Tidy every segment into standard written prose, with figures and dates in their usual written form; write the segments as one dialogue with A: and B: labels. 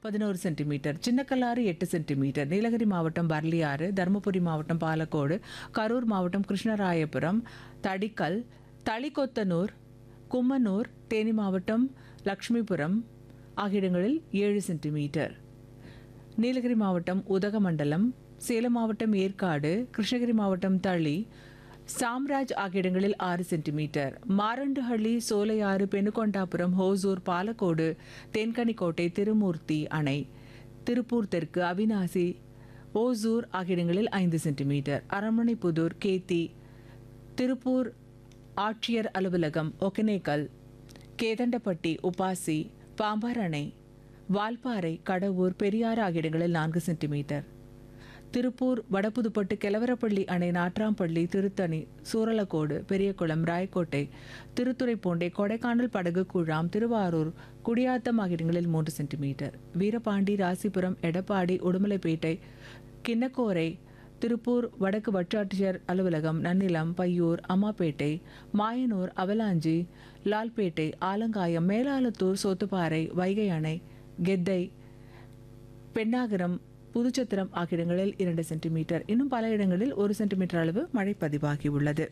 A: 11 centimetre, Chinnakallar 8 centimetre, Nilgiri மாவட்டம் பர்லியாறு, தருமபுரி மாவட்டம் பாலக்கோடு, கரூர் மாவட்டம் கிருஷ்ணராயபுரம், தடிக்கல், தளிக்கொத்தனூர், கும்மனூர், தேனி மாவட்டம் லக்ஷ்மிபுரம் ஆகிய இடங்களில் 7 சென்டிமீட்டர், நீலகிரி மாவட்டம் உதகமண்டலம், சேலம் மாவட்டம் ஏற்காடு, கிருஷ்ணகிரி மாவட்டம் தளி, சாம்ராஜ் ஆகிய இடங்களில் 6 சென்டிமீட்டர், மாரண்டுஹள்ளி, சோலையாறு, பெனுகொண்டாபுரம், ஹோசூர், பாலக்கோடு, தென்கனிக்கோட்டை, திருமூர்த்தி அணை, திருப்பூர் தெற்கு, அவினாசி, ஓசூர் ஆகிய இடங்களில் 5 சென்டிமீட்டர், அரண்மனைப்புதூர், கேத்தி, திருப்பூர் ஆட்சியர் அலுவலகம், ஒகனேக்கல், கேதண்டப்பட்டி, உப்பாசி, பாம்பார் அணை, வால்பாறை, கடவூர், பெரியாறு ஆகிய இடங்களில் 4 சென்டிமீட்டர், திருப்பூர் வடபுதுப்பட்டு, கெலவரப்பள்ளி அணை, நாட்ராம்பள்ளி, திருத்தணி, சூரலக்கோடு, பெரியகுளம், ராயக்கோட்டை, திருத்துறைப்பூண்டை, கொடைக்கானல், படகு குழாம், திருவாரூர், குடியாத்தம் ஆகிய இடங்களில் 3 சென்டிமீட்டர், வீரபாண்டி, ராசிபுரம், எடப்பாடி, உடுமலைப்பேட்டை, கிண்ணக்கோரை, திருப்பூர் வடக்கு வட்டாட்சியர் அலுவலகம், நன்னிலம், பையூர், அம்மாப்பேட்டை, மாயனூர், அவலாஞ்சி, லால்பேட்டை, ஆலங்காயம், மேலாலத்தூர், சோத்துப்பாறை, வைகை அணை, கெத்தை, பெண்ணாகரம், புதுச்சத்திரம் ஆகிய இடங்களில் 2 சென்டிமீட்டர், இன்னும் பல இடங்களில் 1 சென்டிமீட்டர் அளவு மழை பதிவாகியுள்ளது.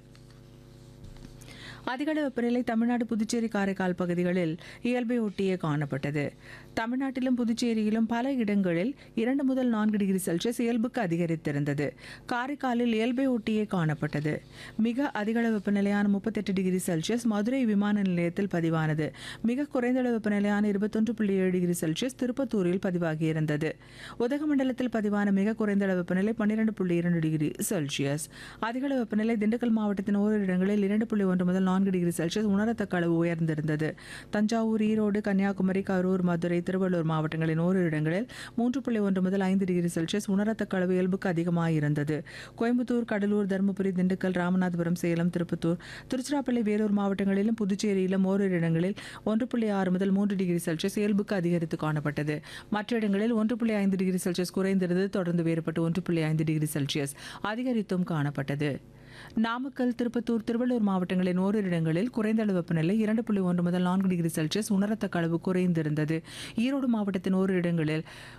A: அதிகளவு வெப்பநிலை தமிழ்நாடு, புதுச்சேரி, காரைக்கால் பகுதிகளில் இயல்பை ஒட்டியே காணப்பட்டது. தமிழ்நாட்டிலும் புதுச்சேரியிலும் பல இடங்களில் 2 முதல் 4 டிகிரி செல்சியஸ் இயல்புக்கு அதிகரித்திருந்தது. காரைக்காலில் இயல்பை ஒட்டியே காணப்பட்டது. மிக அதிகளவு வெப்பநிலையான 38 டிகிரி செல்சியஸ் மதுரை விமான நிலையத்தில் பதிவானது. மிக குறைந்த அளவு வெப்பநிலையான 21.7 டிகிரி செல்சியஸ் திருப்பத்தூரில் பதிவாகியிருந்தது. உதகமண்டலத்தில் பதிவான மிக குறைந்த அளவு வெப்பநிலை 12.2 டிகிரி செல்சியஸ். அதிகளவு வெப்பநிலை திண்டுக்கல் மாவட்டத்தின் ஓரிரு இடங்களில் 2.1 முதல் 4 டிகிரி செல்சியஸ் உணரத்தக்க அளவு உயர்ந்திருந்தது. தஞ்சாவூர், ஈரோடு, கன்னியாகுமரி, கரூர், மதுரை, திருவள்ளூர் மாவட்டங்களின் ஓரிரு இடங்களில் 3.1 முதல் 5 டிகிரி செல்சியஸ் உணரத்தக்க அளவு இயல்புக்கு அதிகமாயிருந்தது. கோயம்புத்தூர், கடலூர், தருமபுரி, திண்டுக்கல், ராமநாதபுரம், சேலம், திருப்பத்தூர், திருச்சிராப்பள்ளி, வேலூர் மாவட்டங்களிலும் புதுச்சேரியிலும் ஓரிரு இடங்களில் 1.6 முதல் 3 டிகிரி செல்சியஸ் இயல்புக்கு அதிகரித்து காணப்பட்டது. மற்ற இடங்களில் 1.5 டிகிரி செல்சியஸ் குறைந்திருந்தது. தொடர்ந்து வேறுபட்டு 1.5 டிகிரி செல்சியஸ் அதிகரித்தும் காணப்பட்டது. நாமக்கல், திருப்பத்தூர், திருவள்ளூர் மாவட்டங்களின் ஓரிரு இடங்களில் குறைந்த அளவு வெப்பநிலை 2.1 முதல் 4 டிகிரி செல்சியஸ் உணரத்தக்க அளவு குறைந்திருந்தது. ஈரோடு மாவட்டத்தின் ஓரிரு இடங்களில்